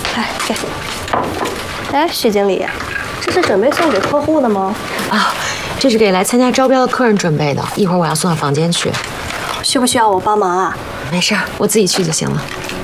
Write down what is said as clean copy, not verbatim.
来给。哎，徐经理，这是准备送给客户的吗？ 啊，这是给来参加招标的客人准备的，一会儿我要送到房间去。 需不需要我帮忙啊？ 没事儿，我自己去就行了。